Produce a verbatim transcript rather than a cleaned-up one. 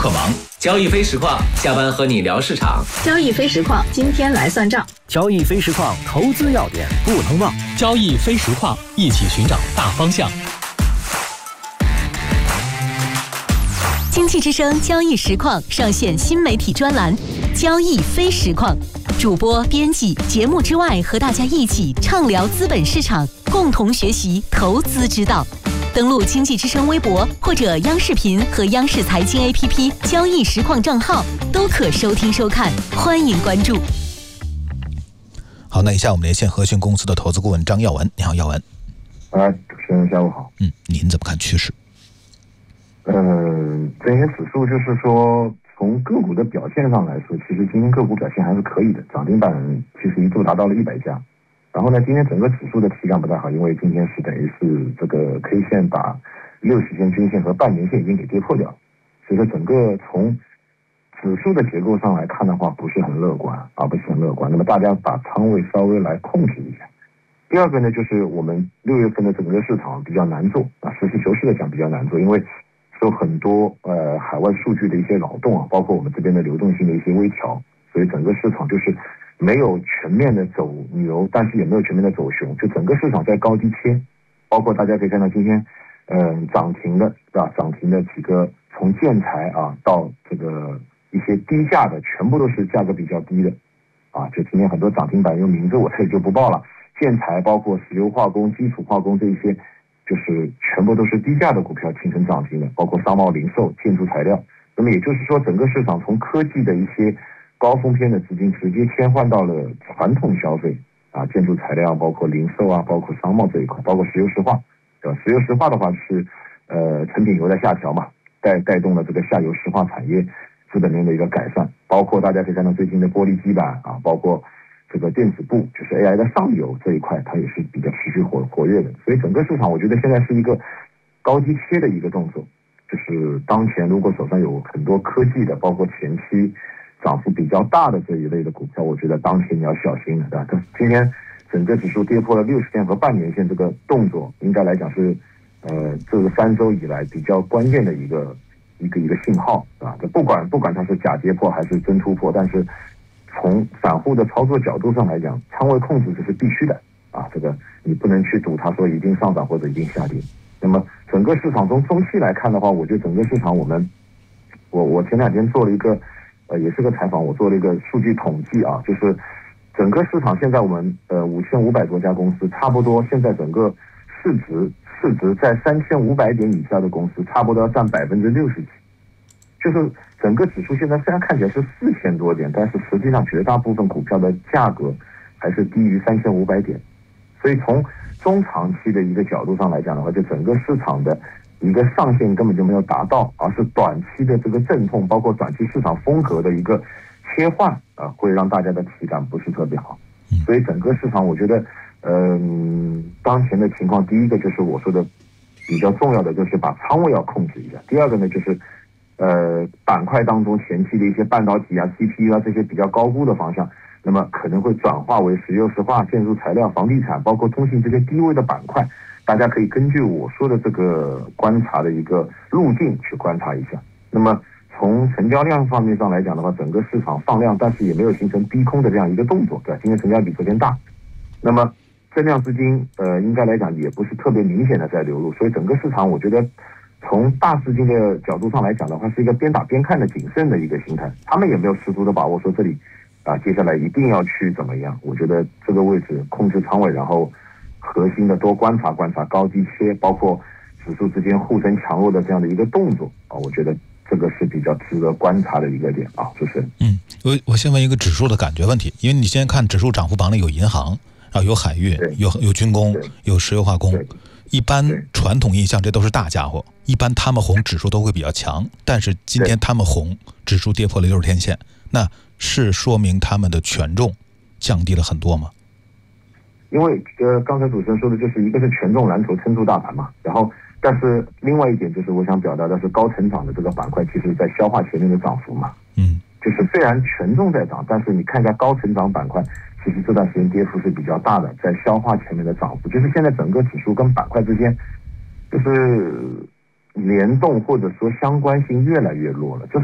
可忙。交易非实况，下班和你聊市场。 交易非实况，今天来算账。 交易非实况，投资要点不能忘。 交易非实况，一起寻找大方向。 经济之声交易实况上线新媒体专栏交易非实况，主播编辑节目之外和大家一起畅聊资本市场，共同学习投资之道。登录经济之声微博或者央视频和央视财经 A P P 交易实况账号都可收听收看，欢迎关注。 好，那以下我们连线和讯公司的投资顾问张耀文。你好，耀文。 啊，主持人下午好。 嗯，您怎么看趋势？ 嗯，这些指数就是说，从个股的表现上来说，其实今天个股表现还是可以的，涨停板其实一度达到了一百家。然后呢，今天整个指数的体感不太好，因为今天是等于是这个 K 线把六十天均线和半年线已经给跌破掉了，所以说整个从指数的结构上来看的话，不是很乐观啊，不是很乐观。那么大家把仓位稍微来控制一下。第二个呢，就是我们六月份的整个市场比较难做啊，实事求是的讲比较难做，因为受很多呃海外数据的一些扰动啊，包括我们这边的流动性的一些微调，所以整个市场就是没有全面的走牛，但是也没有全面的走熊，就整个市场在高低切，包括大家可以看到今天，嗯、呃，涨停的，对吧？涨停的几个从建材啊到这个一些低价的，全部都是价格比较低的，啊，就今天很多涨停板用名字我这里就不报了，建材包括石油化工、基础化工这一些，就是全部都是低价的股票形成涨停的，包括商贸零售、建筑材料。那么也就是说，整个市场从科技的一些高风偏的资金直接切换到了传统消费啊，建筑材料，包括零售啊，包括商贸这一块，包括石油石化，对吧？石油石化的话是呃成品油在下调嘛，带带动了这个下游石化产业资本面的一个改善，包括大家可以看到最近的玻璃基板啊，包括这个电子布，就是 A I 的上游这一块，它也是比较持续活活跃的。所以整个市场我觉得现在是一个高低切的一个动作，就是当前如果手上有很多科技的，包括前期涨幅比较大的这一类的股票，我觉得当前你要小心了，对吧？今天整个指数跌破了六十天和半年线，这个动作应该来讲是，呃，这个三周以来比较关键的一个一个一个信号，啊，这不管不管它是假跌破还是真突破，但是从散户的操作角度上来讲，仓位控制这是必须的，啊，这个你不能去赌它说一定上涨或者一定下跌。那么整个市场从中期来看的话，我觉得整个市场我们，我我前两天做了一个。呃，也是个采访，我做了一个数据统计啊，就是整个市场现在我们呃五千五百多家公司，差不多现在整个市值市值在三千五百点以下的公司，差不多要占百分之六十几。就是整个指数现在虽然看起来是四千多点，但是实际上绝大部分股票的价格还是低于三千五百点。所以从中长期的一个角度上来讲的话，就整个市场的一个上限根本就没有达到，而是短期的这个阵痛，包括短期市场风格的一个切换啊，会让大家的体感不是特别好。所以整个市场我觉得，嗯、呃，当前的情况，第一个就是我说的比较重要的，就是把仓位要控制一下；第二个呢，就是呃板块当中前期的一些半导体啊、C P U 啊这些比较高估的方向，那么可能会转化为石油石化、建筑材料、房地产，包括通信这些低位的板块。大家可以根据我说的这个观察的一个路径去观察一下。那么从成交量方面上来讲的话，整个市场放量，但是也没有形成逼空的这样一个动作，对吧？今天成交比昨天大，那么增量资金呃应该来讲也不是特别明显的在流入，所以整个市场我觉得从大资金的角度上来讲的话，是一个边打边看的谨慎的一个心态，他们也没有十足的把握说这里啊接下来一定要去怎么样。我觉得这个位置控制仓位，然后核心的多观察观察高低切，包括指数之间互增强弱的这样的一个动作啊，我觉得这个是比较值得观察的一个点啊，就是嗯，我我先问一个指数的感觉问题，因为你先看指数涨幅榜里有银行，然后有海运，有有军工，有石油化工，一般传统印象这都是大家伙，一般他们红指数都会比较强，但是今天他们红指数跌破了六十天线，那是说明他们的权重降低了很多吗？ 因为呃，刚才主持人说的就是一个是权重蓝筹撑住大盘嘛，然后但是另外一点就是我想表达的是高成长的这个板块，其实在消化前面的涨幅嘛，嗯，就是虽然权重在涨，但是你看一下高成长板块，其实这段时间跌幅是比较大的，在消化前面的涨幅，就是现在整个指数跟板块之间就是联动或者说相关性越来越弱了，这